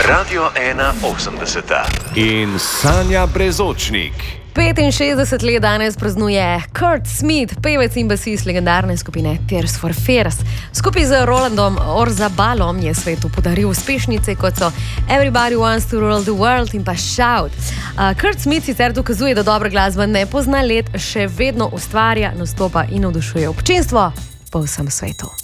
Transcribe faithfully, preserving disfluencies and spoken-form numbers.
Radio ena osemdeseta in Sanja Brezočnik. petinšestdeset let danes praznuje Kurt Smith, pevec in basist legendarne skupine Tears for Fears. Skupaj z Rolandom Orzabalom je svetu podaril uspešnice, kot so Everybody Wants to Rule the World in pa Shout. Uh, Kurt Smith sicer dokazuje, da dobra glasba ne pozna let, še vedno ustvarja, nastopa in navdušuje občinstvo po vsem svetu.